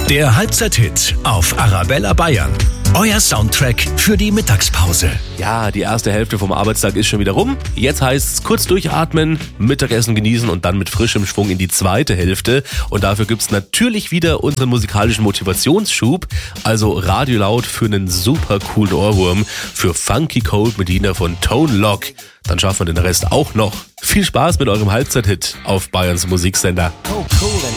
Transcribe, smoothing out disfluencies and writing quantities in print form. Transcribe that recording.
Der Halbzeit-Hit auf Arabella Bayern. Euer Soundtrack für die Mittagspause. Ja, die erste Hälfte vom Arbeitstag ist schon wieder rum. Jetzt heißt's kurz durchatmen, Mittagessen genießen und dann mit frischem Schwung in die zweite Hälfte. Und dafür gibt's natürlich wieder unseren musikalischen Motivationsschub. Also Radio laut für einen super coolen Ohrwurm für Funky Cold Medina von Tone Loc. Dann schaffen wir den Rest auch noch. Viel Spaß mit eurem Halbzeit-Hit auf Bayerns Musiksender.